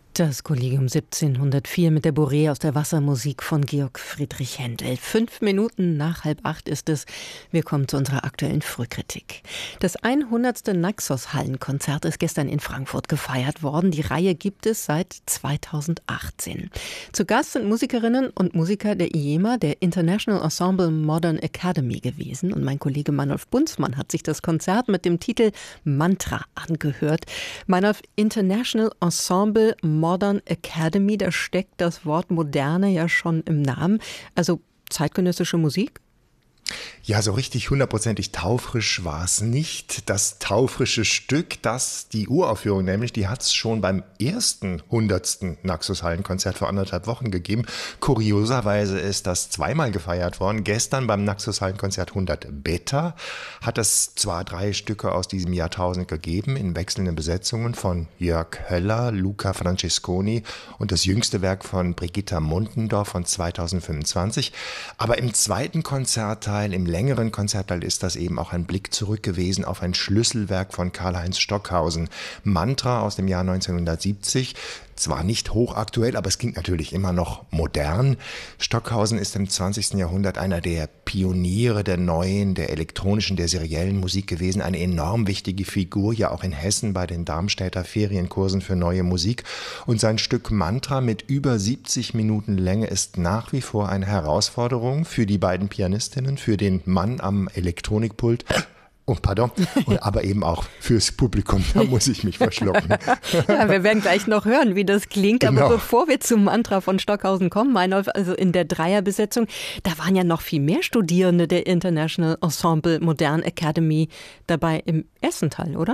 Das Kollegium 1704 mit der Bourrée aus der Wassermusik von Georg Friedrich Händel. 5 Minuten nach 7:30 ist es. Wir kommen zu unserer aktuellen Frühkritik. Das 100. Naxos-Hallenkonzert ist gestern in Frankfurt gefeiert worden. Die Reihe gibt es seit 2018. Zu Gast sind Musikerinnen und Musiker der IEMA, der International Ensemble Modern Academy gewesen. Und mein Kollege Meinolf Bunzmann hat sich das Konzert mit dem Titel Mantra angehört. Meinolf, International Ensemble Modern Academy, da steckt das Wort Moderne ja schon im Namen. Also zeitgenössische Musik? Ja, so richtig hundertprozentig taufrisch war es nicht. Das taufrische Stück, die Uraufführung nämlich, die hat es schon beim ersten 100. Naxos-Hallenkonzert vor 1,5 Wochen gegeben. Kurioserweise ist das zweimal gefeiert worden. Gestern beim Naxos-Hallenkonzert 100 Beta hat es zwar 3 Stücke aus diesem Jahrtausend gegeben, in wechselnden Besetzungen von Jörg Höller, Luca Francesconi und das jüngste Werk von Brigitta Muntendorf von 2025. Aber im zweiten Konzertteil, im längeren Konzertteil, ist das eben auch ein Blick zurück gewesen auf ein Schlüsselwerk von Karl-Heinz Stockhausen. Mantra aus dem Jahr 1970. Zwar nicht hochaktuell, aber es klingt natürlich immer noch modern. Stockhausen ist im 20. Jahrhundert einer der Pioniere der neuen, der elektronischen, der seriellen Musik gewesen. Eine enorm wichtige Figur, ja auch in Hessen bei den Darmstädter Ferienkursen für neue Musik. Und sein Stück Mantra mit über 70 Minuten Länge ist nach wie vor eine Herausforderung für die beiden Pianistinnen, für den Mann am Elektronikpult. Oh, pardon. Aber eben auch fürs Publikum, da muss ich mich verschlucken. Ja, wir werden gleich noch hören, wie das klingt. Genau. Aber bevor wir zum Mantra von Stockhausen kommen, Meinolf, also in der Dreierbesetzung, da waren ja noch viel mehr Studierende der International Ensemble Modern Academy dabei im ersten Teil, oder?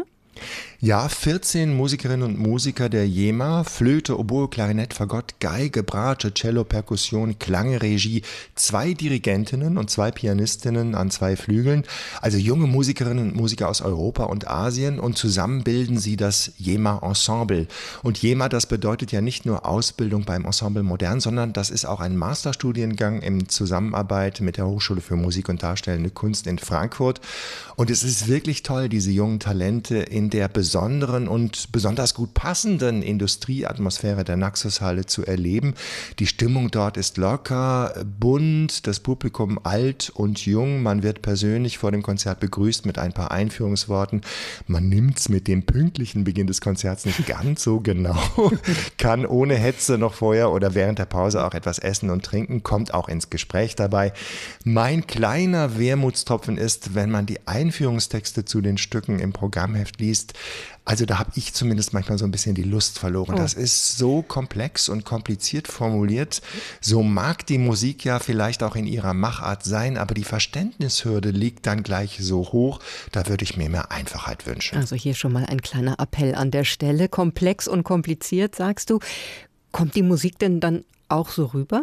Ja, 14 Musikerinnen und Musiker der IEMA, Flöte, Oboe, Klarinett, Fagott, Geige, Bratsche, Cello, Perkussion, Klangregie, 2 Dirigentinnen und 2 Pianistinnen an 2 Flügeln, also junge Musikerinnen und Musiker aus Europa und Asien, und zusammen bilden sie das IEMA Ensemble. Und IEMA, das bedeutet ja nicht nur Ausbildung beim Ensemble Modern, sondern das ist auch ein Masterstudiengang in Zusammenarbeit mit der Hochschule für Musik und Darstellende Kunst in Frankfurt. Und es ist wirklich toll, diese jungen Talente in der besonderen und besonders gut passenden Industrieatmosphäre der Naxos-Halle zu erleben. Die Stimmung dort ist locker, bunt, das Publikum alt und jung. Man wird persönlich vor dem Konzert begrüßt mit ein paar Einführungsworten. Man nimmt es mit dem pünktlichen Beginn des Konzerts nicht ganz so genau, kann ohne Hetze noch vorher oder während der Pause auch etwas essen und trinken, kommt auch ins Gespräch dabei. Mein kleiner Wermutstropfen ist, wenn man die Einführungstexte zu den Stücken im Programmheft liest. Also da habe ich zumindest manchmal so ein bisschen die Lust verloren. Das ist so komplex und kompliziert formuliert. So mag die Musik ja vielleicht auch in ihrer Machart sein, aber die Verständnishürde liegt dann gleich so hoch. Da würde ich mir mehr Einfachheit wünschen. Also hier schon mal ein kleiner Appell an der Stelle. Komplex und kompliziert, sagst du. Kommt die Musik denn dann auch so rüber?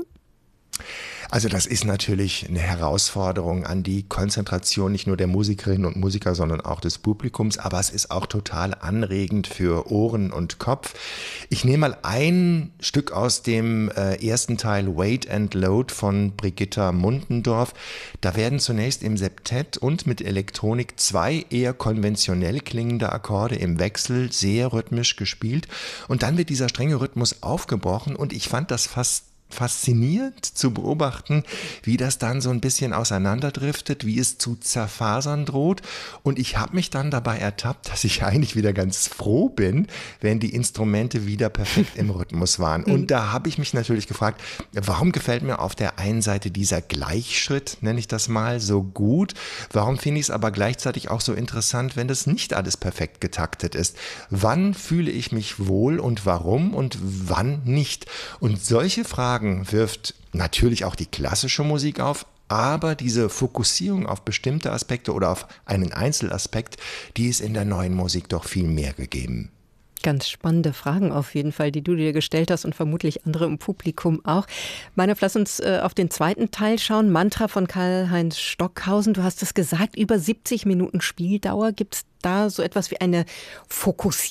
Also das ist natürlich eine Herausforderung an die Konzentration nicht nur der Musikerinnen und Musiker, sondern auch des Publikums, aber es ist auch total anregend für Ohren und Kopf. Ich nehme mal ein Stück aus dem ersten Teil, Weight and Load von Brigitta Muntendorf. Da werden zunächst im Septett und mit Elektronik 2 eher konventionell klingende Akkorde im Wechsel sehr rhythmisch gespielt und dann wird dieser strenge Rhythmus aufgebrochen und ich fand das fast faszinierend zu beobachten, wie das dann so ein bisschen auseinanderdriftet, wie es zu zerfasern droht. Und ich habe mich dann dabei ertappt, dass ich eigentlich wieder ganz froh bin, wenn die Instrumente wieder perfekt im Rhythmus waren. Und da habe ich mich natürlich gefragt, warum gefällt mir auf der einen Seite dieser Gleichschritt, nenne ich das mal, so gut? Warum finde ich es aber gleichzeitig auch so interessant, wenn das nicht alles perfekt getaktet ist? Wann fühle ich mich wohl und warum und wann nicht? Und solche Fragen wirft natürlich auch die klassische Musik auf, aber diese Fokussierung auf bestimmte Aspekte oder auf einen Einzelaspekt, die ist in der neuen Musik doch viel mehr gegeben. Ganz spannende Fragen auf jeden Fall, die du dir gestellt hast und vermutlich andere im Publikum auch. Meinolf, lass uns auf den zweiten Teil schauen. Mantra von Karl-Heinz Stockhausen. Du hast es gesagt, über 70 Minuten Spieldauer. Gibt es da so etwas wie eine Fokussierung